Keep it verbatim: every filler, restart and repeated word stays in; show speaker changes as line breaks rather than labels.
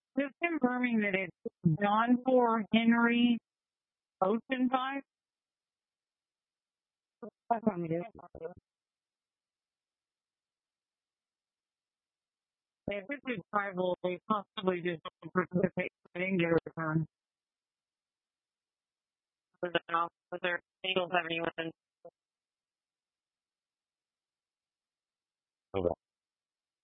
Just confirming that it's John four Henry Ocean Drive. That's what it is. If it's a tribal, they possibly just don't participate in their return. Was that off? Was there Eagles have anyone?
Okay.